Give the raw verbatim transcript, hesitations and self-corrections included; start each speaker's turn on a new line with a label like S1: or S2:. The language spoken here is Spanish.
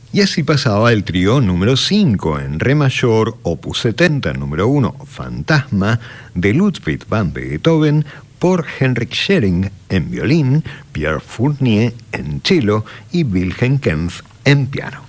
S1: Y así pasaba el trío número cinco en re mayor, opus setenta, número uno, Fantasma, de Ludwig van Beethoven, por Henrik Schering en violín, Pierre Fournier en cello y Wilhelm Kempff en piano.